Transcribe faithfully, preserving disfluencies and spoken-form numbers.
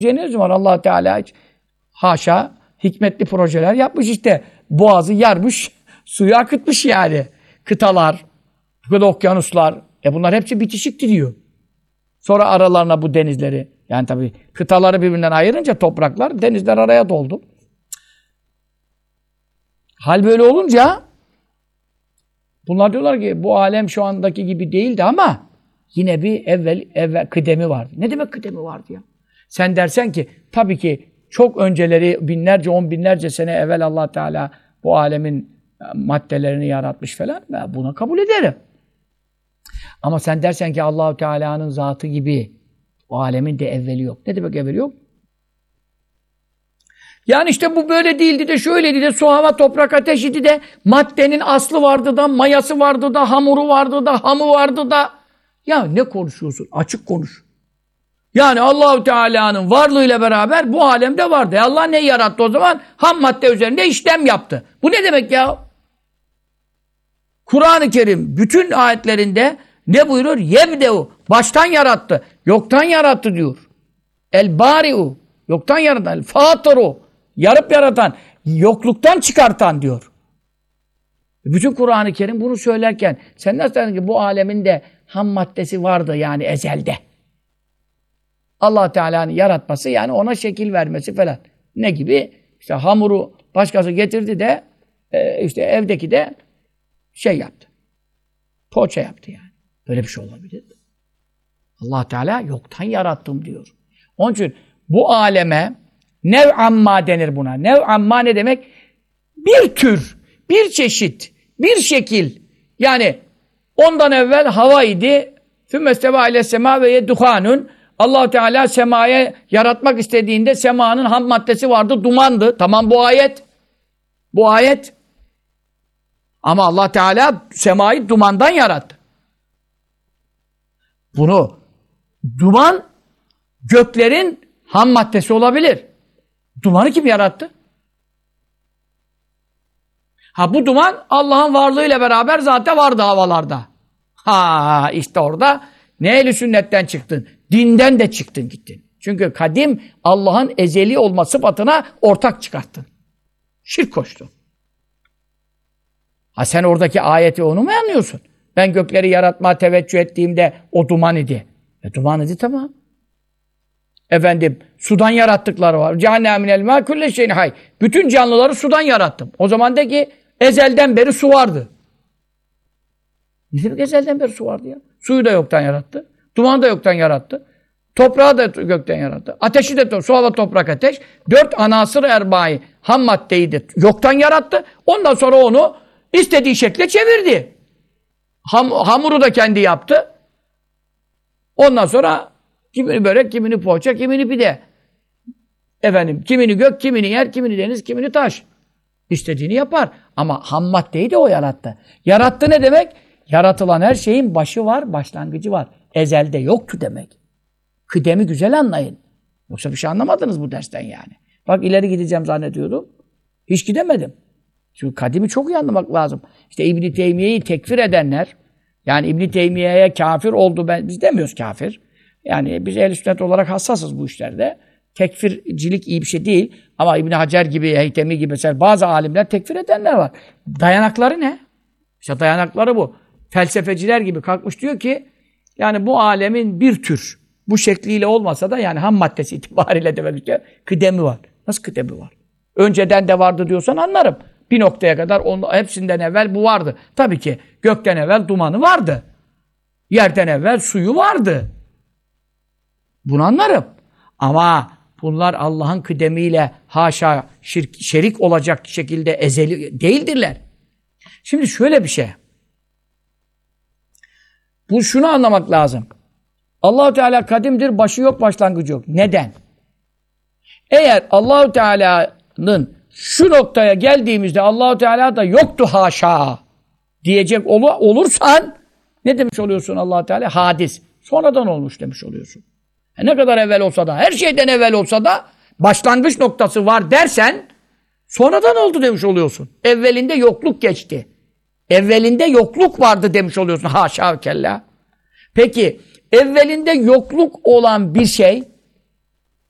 Ne var Allah Teala hiç haşa hikmetli projeler yapmış işte. Boğazı yarmış, suyu akıtmış yani. Kıtalar, bu okyanuslar. E bunlar hepsi bitişikti diyor. Sonra aralarına bu denizleri, yani tabii kıtaları birbirinden ayırınca topraklar, denizler araya doldu. Hal böyle olunca bunlar diyorlar ki bu alem şu andaki gibi değildi ama yine bir evvel evvel kıdemi vardı. Ne demek kıdemi vardı ya? Sen dersen ki tabii ki çok önceleri binlerce, on binlerce sene evvel Allah Teala bu alemin maddelerini yaratmış falan. Ben buna kabul ederim. Ama sen dersen ki Allah Teala'nın zatı gibi o alemin de evveli yok. Ne demek evveli yok? Yani işte bu böyle değildi de şöyleydi de su, hava, toprak, ateş idi de maddenin aslı vardı da mayası vardı da hamuru vardı da hamı vardı da. Ya ne konuşuyorsun? Açık konuş. Yani Allah-u Teala'nın varlığıyla beraber bu alemde vardı. E Allah ne yarattı o zaman? Ham madde üzerinde işlem yaptı. Bu ne demek ya? Kur'an-ı Kerim bütün ayetlerinde ne buyurur? Yebde'u. Baştan yarattı. Yoktan yarattı diyor. El-bari'u. Yoktan yaratan. El-fâtır'u. Yarıp yaratan. Yokluktan çıkartan diyor. Bütün Kur'an-ı Kerim bunu söylerken sen nasıl dedin ki bu alemin de ham maddesi vardı yani ezelde. Allah Teala'nın yaratması yani ona şekil vermesi falan. Ne gibi? İşte hamuru başkası getirdi de e, işte evdeki de şey yaptı. Poğaça yaptı yani. Böyle bir şey olabilir. Allah Teala yoktan yarattım diyor. Onun için bu aleme nev'amma denir buna. Nev'amma ne demek? Bir tür, bir çeşit, bir şekil. Yani ondan evvel hava idi. Fümmesteva ile sema ve yedduhanun. Allah Teala semaya yaratmak istediğinde semanın ham maddesi vardı, dumandı. Tamam bu ayet. Bu ayet. Ama Allah Teala semayı dumandan yarattı. Bunu duman göklerin ham maddesi olabilir. Dumanı kim yarattı? Ha bu duman Allah'ın varlığıyla beraber zaten vardı havalarda. Ha işte orada ne ehl-i sünnetten çıktın? Dinden de çıktın gittin. Çünkü kadim Allah'ın ezeli olma sıfatına ortak çıkarttın. Şirk koştun. Ha sen oradaki ayeti onu mu anlıyorsun? Ben gökleri yaratmaya teveccüh ettiğimde o duman idi. E duman idi tamam. Efendim sudan yarattıkları var. Cehennem minel mâ kulle şeyin hay. Bütün canlıları sudan yarattım. O zaman de ki ezelden beri su vardı. Ne demek ezelden beri su vardı ya? Suyu da yoktan yarattı. Dumanı da yoktan yarattı. Toprağı da gökten yarattı. Ateşi de su, hava, toprak, ateş. Dört anasır erbai ham maddeyi de yoktan yarattı. Ondan sonra onu istediği şekle çevirdi. Ham, hamuru da kendi yaptı. Ondan sonra kimini börek, kimini poğaça, kimini pide. Efendim, kimini gök, kimini yer, kimini deniz, kimini taş. İstediğini yapar. Ama ham maddeyi de o yarattı. Yarattı ne demek? Yaratılan her şeyin başı var, başlangıcı var. Ezelde yoktu demek. Kıdemi güzel anlayın. Yoksa bir şey anlamadınız bu dersten yani. Bak ileri gideceğim zannediyordum. Hiç gidemedim. Çünkü kadimi çok iyi anlamak lazım. İşte İbn-i Teymiye'yi tekfir edenler, yani İbn-i Teymiye'ye kafir oldu, ben, biz demiyoruz kafir. Yani biz ehl-i sünnet olarak hassasız bu işlerde. Tekfircilik iyi bir şey değil. Ama İbn Hacer gibi, Heytemi gibi mesela bazı alimler tekfir edenler var. Dayanakları ne? İşte dayanakları bu. Felsefeciler gibi kalkmış diyor ki yani bu alemin bir tür bu şekliyle olmasa da yani ham maddesi itibariyle demek istiyor. Kıdemi var. Nasıl kıdemi var? Önceden de vardı diyorsan anlarım. Bir noktaya kadar onun, hepsinden evvel bu vardı. Tabii ki gökten evvel dumanı vardı. Yerden evvel suyu vardı. Bunu anlarım. Ama bunlar Allah'ın kıdemiyle haşa şirk, şerik olacak şekilde ezeli değildirler. Şimdi şöyle bir şey. Bu şunu anlamak lazım. Allah-u Teala kadimdir, başı yok, başlangıcı yok. Neden? Eğer Allah-u Teala'nın şu noktaya geldiğimizde Allah-u Teala da yoktu haşa diyecek ol olursan ne demiş oluyorsun Allah-u Teala? Hadis. Sonradan olmuş demiş oluyorsun. E ne kadar evvel olsa da, her şeyden evvel olsa da başlangıç noktası var dersen sonradan oldu demiş oluyorsun. Evvelinde yokluk geçti. Evvelinde yokluk vardı demiş oluyorsun. Haşa ve kella. Peki evvelinde yokluk olan bir şey